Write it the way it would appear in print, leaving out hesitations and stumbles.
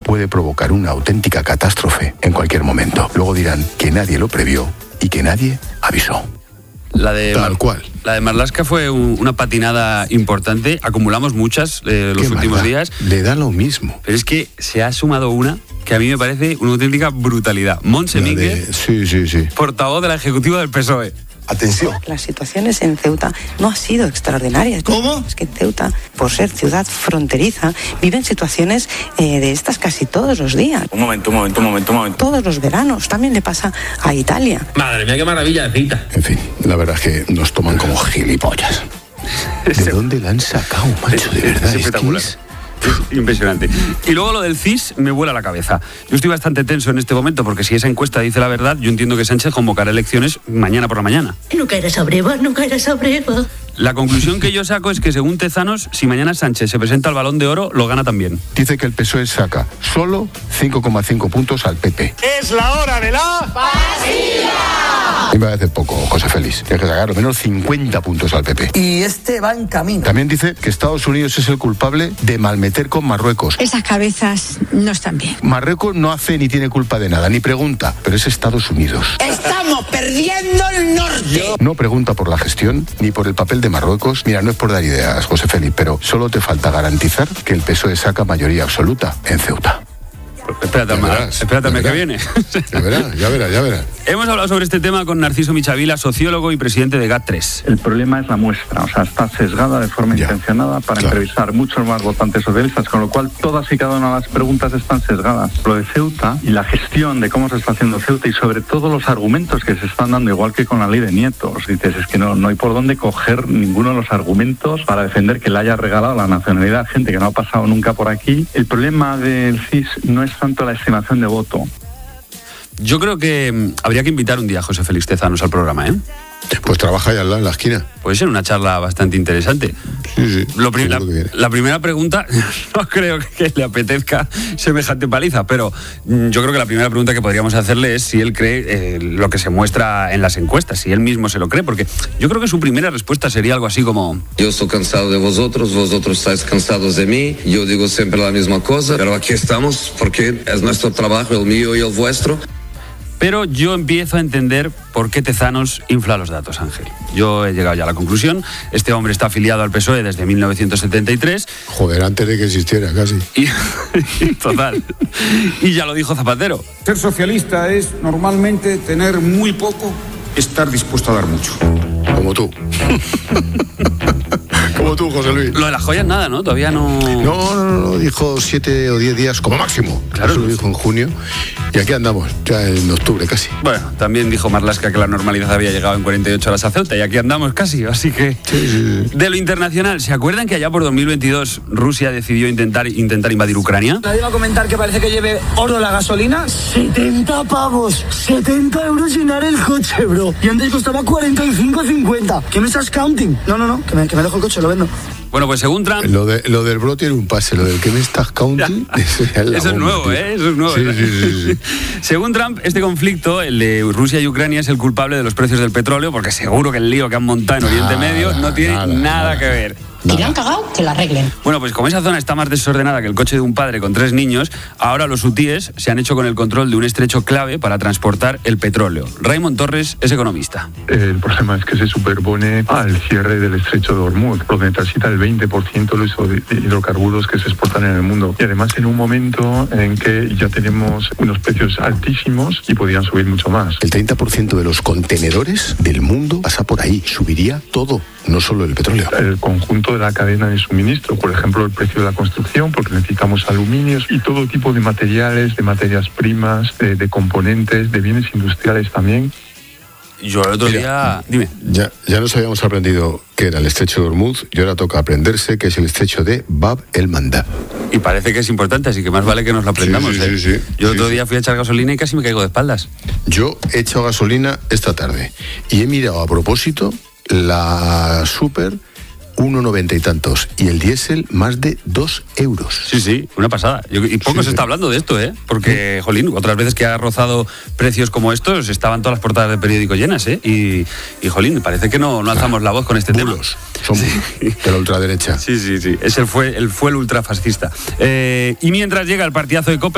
puede provocar una auténtica catástrofe en cualquier momento. Luego dirán que nadie lo previó y que nadie avisó. Tal cual. La de Marlaska fue una patinada importante. Acumulamos muchas los últimos días. Le da lo mismo. Pero es que se ha sumado una que a mí me parece una auténtica brutalidad. Montse Mínguez, sí. portavoz de la ejecutiva del PSOE. Atención. Las situaciones en Ceuta no han sido extraordinarias. ¿Cómo? Es que en Ceuta, por ser ciudad fronteriza, viven situaciones de estas casi todos los días. Un momento. Todos los veranos. También le pasa a Italia. Madre mía, qué maravilla de cita. En fin, la verdad es que nos toman como gilipollas. ¿De dónde la han sacado, macho? De verdad, Es espectacular. Es impresionante. Y luego lo del CIS me vuela la cabeza. Yo estoy bastante tenso en este momento porque si esa encuesta dice la verdad, yo entiendo que Sánchez convocará elecciones mañana por la mañana. No caerás a breva. La conclusión que yo saco es que según Tezanos, si mañana Sánchez se presenta al Balón de Oro, lo gana también. Dice que el PSOE saca solo 5,5 puntos al PP. Es la hora de la A mí me parece poco, José Félix. Tiene que sacar al menos 50 puntos al PP. Y este va en camino. También dice que Estados Unidos es el culpable de malmeter con Marruecos. Esas cabezas no están bien. Marruecos no hace ni tiene culpa de nada, ni pregunta, pero es Estados Unidos. ¡Estamos perdiendo el norte! No pregunta por la gestión, ni por el papel de Marruecos. Mira, no es por dar ideas, José Félix, pero solo te falta garantizar que el PSOE saca mayoría absoluta en Ceuta. Espérate al mes que viene. Ya verás. Hemos hablado sobre este tema con Narciso Michavila, sociólogo y presidente de GAT3. El problema es la muestra, o sea, está sesgada de forma intencionada para entrevistar muchos más votantes socialistas, con lo cual todas y cada una de las preguntas están sesgadas. Lo de Ceuta y la gestión de cómo se está haciendo Ceuta y sobre todo los argumentos que se están dando, igual que con la ley de nietos. Dices, es que no hay por dónde coger ninguno de los argumentos para defender que le haya regalado la nacionalidad a gente que no ha pasado nunca por aquí. El problema del CIS no es tanto la estimación de voto. Yo creo que habría que invitar un día a José Félix Tezanos al programa, ¿eh? Pues trabaja ahí al lado, en la esquina. Puede ser una charla bastante interesante. Sí. La primera pregunta, no creo que le apetezca semejante paliza, pero yo creo que la primera pregunta que podríamos hacerle es si él cree lo que se muestra en las encuestas, si él mismo se lo cree, porque yo creo que su primera respuesta sería algo así como: yo estoy cansado de vosotros estáis cansados de mí, yo digo siempre la misma cosa, pero aquí estamos porque es nuestro trabajo, el mío y el vuestro. Pero yo empiezo a entender por qué Tezanos infla los datos, Ángel. Yo he llegado ya a la conclusión. Este hombre está afiliado al PSOE desde 1973. Joder, antes de que existiera, casi. Total. Y ya lo dijo Zapatero. Ser socialista es normalmente tener muy poco, estar dispuesto a dar mucho. Como tú. Como tú, José Luis. Lo de las joyas nada, ¿no? Todavía no... No, dijo 7 o 10 días como máximo. Claro. Eso lo dijo en junio. Y aquí andamos, ya en octubre casi. Bueno, también dijo Marlaska que la normalidad había llegado en 48 horas a Ceuta y aquí andamos casi, así que... Sí. De lo internacional, ¿se acuerdan que allá por 2022 Rusia decidió intentar invadir Ucrania? ¿Nadie va a comentar que parece que lleve oro la gasolina? 70 pavos, 70 euros llenar el coche, bro. Y antes costaba 45,50. ¿Qué me estás counting? No, que me dejo el coche, lo vendo. Bueno, pues según Trump... Lo del bro tiene un pase, lo del que me estás counting... Eso es nuevo, ¿eh? Eso es nuevo. Sí. Según Trump, este conflicto, el de Rusia y Ucrania, es el culpable de los precios del petróleo, porque seguro que el lío que han montado en Oriente Medio no tiene nada que ver. Y la han cagado, que la arreglen. Bueno, pues como esa zona está más desordenada que el coche de un padre con 3 niños, ahora los hutíes se han hecho con el control de un estrecho clave para transportar el petróleo. Raymond Torres es economista. El problema es que se superpone al cierre del estrecho de Hormuz, donde transita el 20% de los hidrocarburos que se exportan en el mundo. Y además en un momento en que ya tenemos unos precios altísimos y podrían subir mucho más. El 30% de los contenedores del mundo pasa por ahí. Subiría todo, no solo el petróleo. El conjunto de la cadena de suministro, por ejemplo, el precio de la construcción, porque necesitamos aluminios y todo tipo de materiales, de materias primas, de componentes, de bienes industriales también. Yo el otro día... Dime. Ya nos habíamos aprendido que era el estrecho de Hormuz y ahora toca aprenderse que es el estrecho de Bab el Mandab. Y parece que es importante, así que más vale que nos lo aprendamos. Sí. Yo el otro día fui a echar gasolina y casi me caigo de espaldas. Yo he echado gasolina esta tarde y he mirado a propósito la Super 1,90 y tantos. Y el diésel, más de 2 euros. Sí, una pasada. Y poco se está hablando de esto, ¿eh? Porque, jolín, otras veces que ha rozado precios como estos, estaban todas las portadas de periódico llenas, ¿eh? Y jolín, parece que no alzamos la voz con este tema. Son de la ultraderecha. Sí. Ese fue el ultrafascista. Y mientras llega el partidazo de COPE,